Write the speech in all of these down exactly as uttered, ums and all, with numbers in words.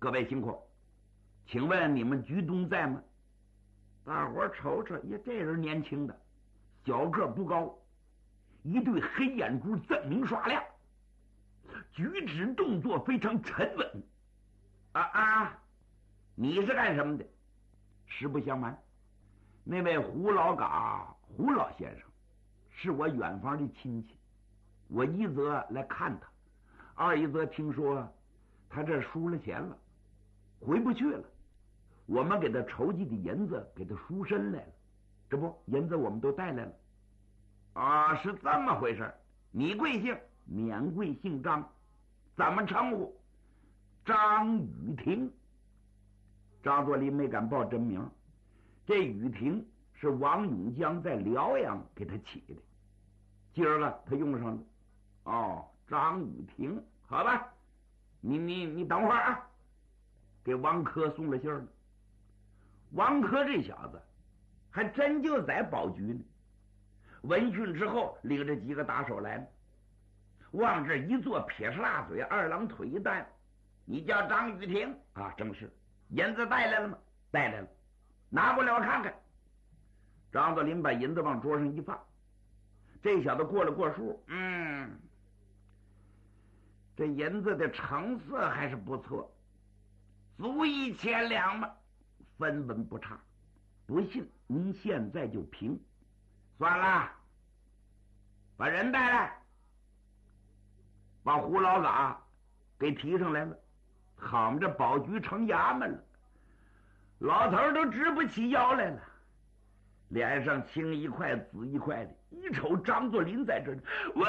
各位辛苦，请问你们局东在吗？大伙儿瞅瞅，呀，这人年轻的，小个不高，一对黑眼珠锃明刷亮，举止动作非常沉稳。啊啊，你是干什么的？实不相瞒，那位胡老嘎胡老先生是我远方的亲戚，我一则来看他，二一则听说他这输了钱了，回不去了，我们给他筹集的银子给他赎身来了，这不银子我们都带来了。啊，是这么回事。你贵姓？免贵姓张，怎么称呼？张雨婷。张作霖没敢报真名，这雨婷是王永江在辽阳给他起的，今儿个他用上了。哦，张雨婷，好吧，你你你等会儿啊，给王珂送了信儿了。王珂这小子还真就在保局呢，闻讯之后领着几个打手来了，往这一坐，撇着大嘴，二郎腿一带，你叫张雨婷啊？正是。银子带来了吗？带来了，拿过来我看看。张作霖把银子往桌上一放，这小子过了过数，嗯，这银子的成色还是不错，足一千两嘛，分文不差。不信您现在就评。算了，把人带来，把胡老嘎给提上来了。好嘛，这保局成衙门了，老头都直不起腰来了，脸上青一块紫一块的。一瞅张作霖在这儿，我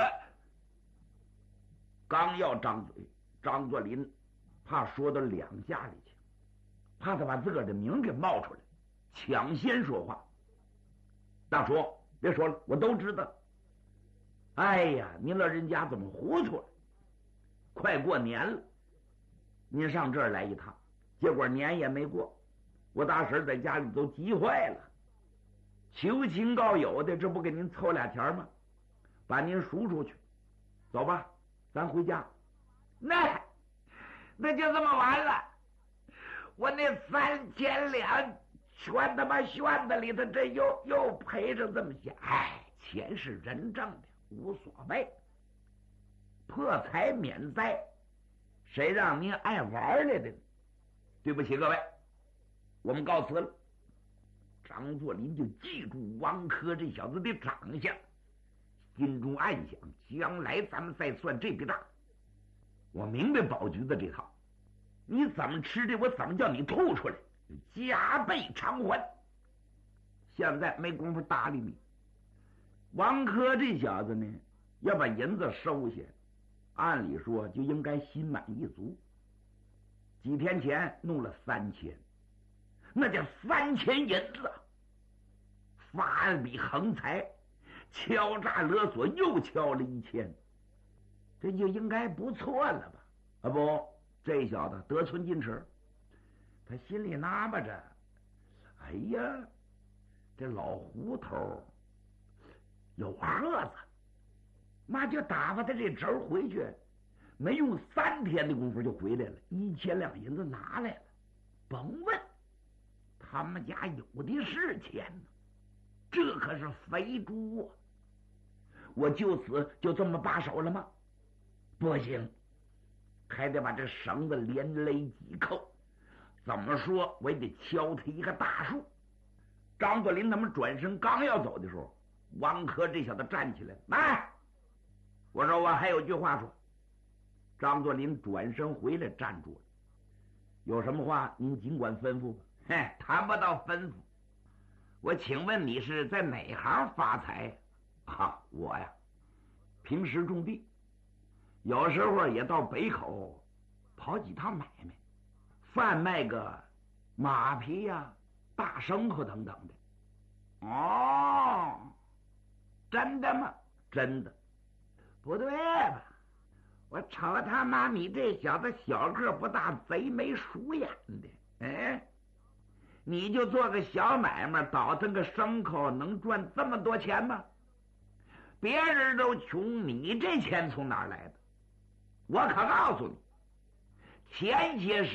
刚要张嘴，张作霖怕说到两下里去，怕他把自个儿的名给冒出来，抢先说话。大叔别说了，我都知道。哎呀，您老人家怎么糊涂了？快过年了，您上这儿来一趟，结果年也没过，我大婶在家里都急坏了，求亲告友的，这不给您凑俩钱吗？把您赎出去，走吧，咱回家。那那就这么完了，我那三千两全他妈炫子里头，这又又赔上这么些。哎，钱是人挣的，无所谓，破财免灾，谁让您爱玩来的？对不起各位，我们告辞了。张作霖就记住王珂这小子的长相，心中暗想，将来咱们再算这笔账。我明白保局的这套，你怎么吃的我怎么叫你吐出来，加倍偿还。现在没工夫搭理你。王珂这小子呢，要把银子收下，按理说就应该心满意足。几天前弄了三千，那叫三千银子，发了笔横财，敲诈勒索又敲了一千，这就应该不错了吧？啊不，这小子得寸进尺，他心里纳巴着，哎呀，这老胡头有儿子，妈就打发他这侄儿回去，没用三天的功夫就回来了，一千两银子拿来了，甭问，他们家有的是钱呢，这可是肥猪啊！我就此就这么罢手了吗？不行，还得把这绳子连勒几扣，怎么说我也得敲他一个大树。张作霖他们转身刚要走的时候，王珂这小子站起来，来，我说我还有句话说。张作霖转身回来站住了，有什么话您尽管吩咐吧。嘿，谈不到吩咐，我请问你是在哪行发财啊？我呀，平时种地，有时候也到北口跑几趟买卖，贩卖个马匹呀、啊、大牲口等等的。哦，真的吗？真的。不对吧？我瞅他妈你这小子小个不大，贼眉鼠眼的，哎，你就做个小买卖，倒腾个牲口，能赚这么多钱吗？别人都穷，你这钱从哪儿来的？我可告诉你，前些时